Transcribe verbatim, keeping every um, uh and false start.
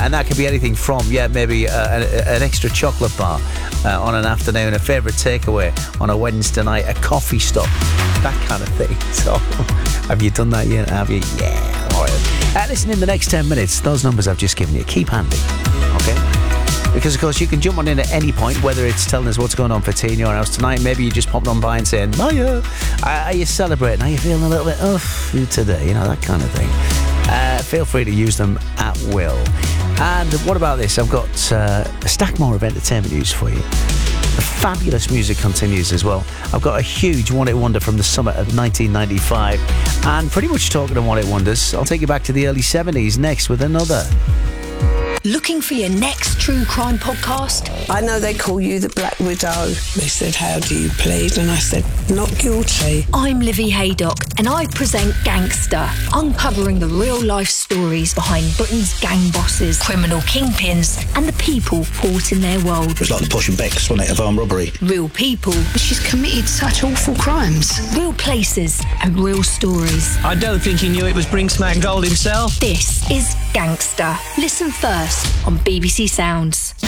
and that could be anything from, yeah, maybe uh, an, an extra chocolate bar uh, on an afternoon, a favourite takeaway on a Wednesday night, a coffee stop, that kind of thing. So, have you done that yet? Have you? Yeah. All right. Uh, listen, in the next ten minutes, those numbers I've just given you, keep handy, okay? Because, of course, you can jump on in at any point, whether it's telling us what's going on for tea in your house tonight. Maybe you just popped on by and saying, Maya, are you celebrating? Are you feeling a little bit off today? You know, that kind of thing. Uh, feel free to use them at will. And what about this? I've got uh, a stack more of entertainment news for you. The fabulous music continues as well. I've got a huge one-hit wonder from the summer of nineteen ninety-five. And pretty much talking of one-hit wonders, I'll take you back to the early seventies next with another. Looking for your next true crime podcast? I know they call you the Black Widow. They said, how do you plead? And I said, not guilty. I'm Livy Haydock, and I present Gangster, uncovering the real-life stories behind Britain's gang bosses, criminal kingpins, and the people caught in their world. It was like the Posh and Becks, wasn't it, of armed robbery? Real people. She's committed such awful crimes. Real places and real stories. I don't think he knew it was Brinksmack Gold himself. This is Gangster. Listen first on B B C Sounds.